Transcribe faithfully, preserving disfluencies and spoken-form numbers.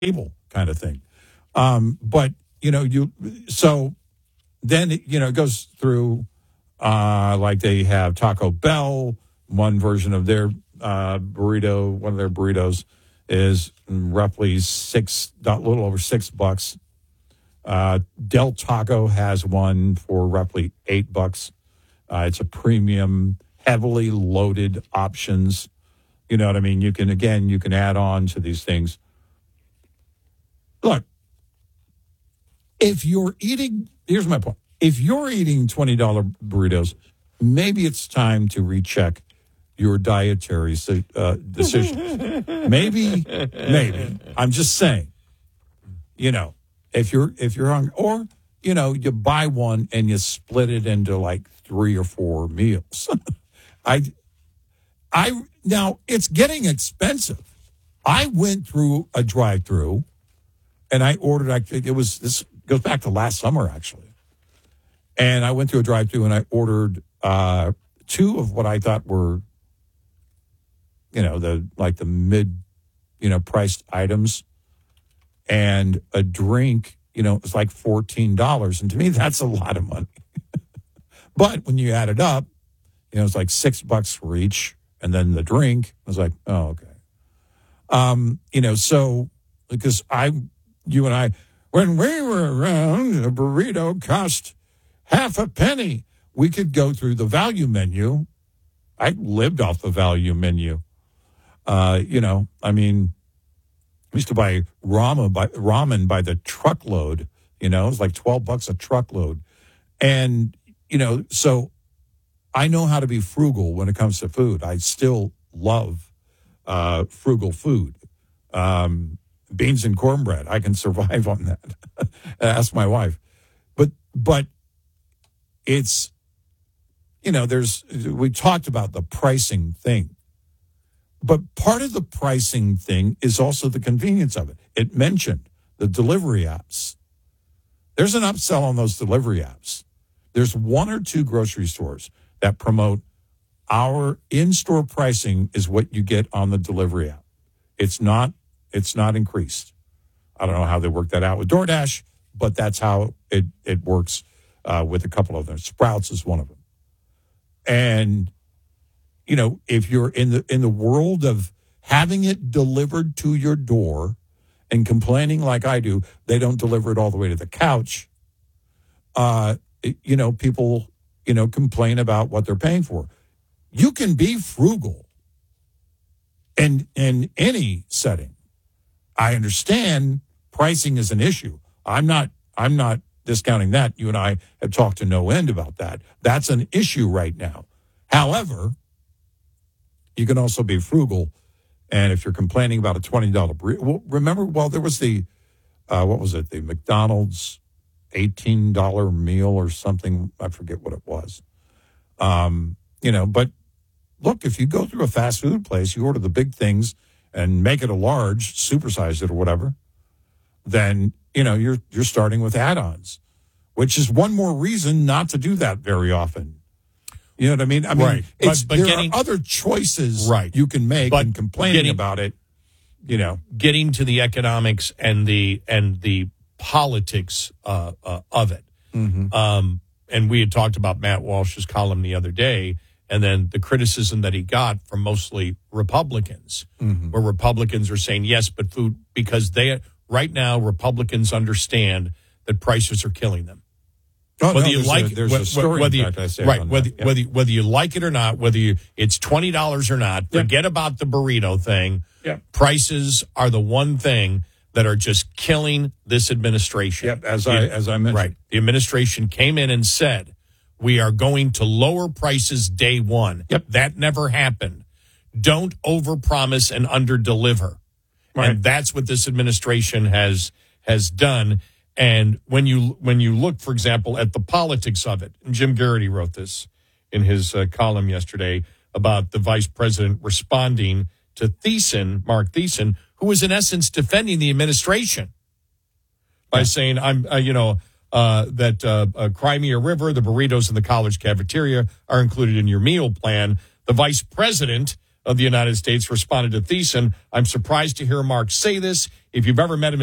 table kind of thing. Um, but, you know, you so then, you know, it goes through, uh, like they have Taco Bell, one version of their uh, burrito, one of their burritos is roughly six, a little over six bucks. Uh, Del Taco has one for roughly eight bucks. Uh, it's a premium, heavily loaded options. You know what I mean? You can, again, you can add on to these things. Look, if you're eating, here's my point. If you're eating twenty dollars burritos, maybe it's time to recheck your dietary uh, decisions. maybe, maybe. I'm just saying, you know, if you're, if you're hungry, or, you know, you buy one and you split it into like three or four meals. I, I, now it's getting expensive. I went through a drive-through and I ordered, it was, this goes back to last summer actually. And I went through a drive-through and I ordered uh, two of what I thought were, you know, the like the mid, you know, priced items, and a drink. You know, it was like fourteen dollars, and to me, that's a lot of money. But when you add it up, you know, it's like six bucks for each, and then the drink. I was like, oh, okay. Um, you know, so because I, you and I, when we were around, a burrito cost half a penny. We could go through the value menu. I lived off the value menu. Uh, you know, I mean, I used to buy ramen by, ramen by the truckload. You know, it was like twelve bucks a truckload. And, you know, so I know how to be frugal when it comes to food. I still love uh, frugal food. Um, beans and cornbread, I can survive on that. Ask my wife. But, but, it's, you know, there's, we talked about the pricing thing, but part of the pricing thing is also the convenience of it. It mentioned the delivery apps. There's an upsell on those delivery apps. There's one or two grocery stores that promote our in-store pricing is what you get on the delivery app. It's not, it's not increased. I don't know how they work that out with DoorDash, but that's how it, it works. Uh, with a couple of them. Sprouts is one of them. And, you know, if you're in the in the world of having it delivered to your door and complaining like I do, they don't deliver it all the way to the couch, uh, it, you know, people, you know, complain about what they're paying for. You can be frugal in, in any setting. I understand pricing is an issue. I'm not, I'm not, discounting that. You and I have talked to no end about that. That's an issue right now. However, you can also be frugal. And if you're complaining about a twenty dollars burrito, well, remember, well, there was the, uh, what was it, the McDonald's eighteen dollars meal or something. I forget what it was. Um, you know, but look, if you go through a fast food place, you order the big things and make it a large, supersize it or whatever, then you know, you're you're starting with add-ons, which is one more reason not to do that very often. You know what I mean? I mean, right. it's, but, but there getting, are other choices right. you can make, but and complaining getting, about it, you know. Getting to the economics and the and the politics uh, uh, of it. Mm-hmm. Um, and we had talked about Matt Walsh's column the other day, and then the criticism that he got from mostly Republicans, mm-hmm. where Republicans are saying, yes, but food, because they... Right now, Republicans understand that prices are killing them. Oh, whether no, you there's like a, there's a story whether you, in fact I say right, on whether that. Yeah. whether whether you like it or not, whether you it's twenty dollars or not, Yeah. forget about the burrito thing. Yeah. Prices are the one thing that are just killing this administration. Yep, as the, I as I mentioned. Right. The administration came in and said, we are going to lower prices day one. Yep. That never happened. Don't overpromise and underdeliver. Right. And that's what this administration has has done. And when you when you look, for example, at the politics of it, and Jim Garrity wrote this in his uh, column yesterday about the vice president responding to Thiessen, Mark Thiessen, who was in essence defending the administration by yeah. saying, "I'm, uh, you know, uh, that uh, uh, Crimea River, the burritos in the college cafeteria are included in your meal plan." The vice president of the United States responded to Thiessen. I'm surprised to hear Mark say this. If you've ever met him